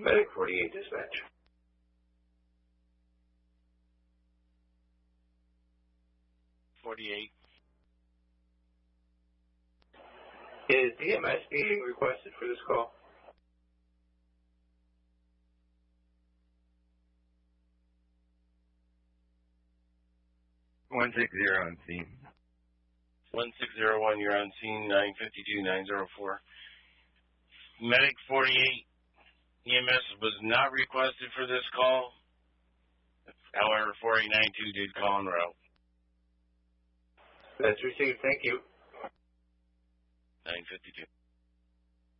Medic 48 dispatch. Is DMS being requested for this call? On scene. 1601, you're on scene, 952-904. Medic 48, EMS was not requested for this call. However, 4892 did call en route. That's received. Thank you. 952.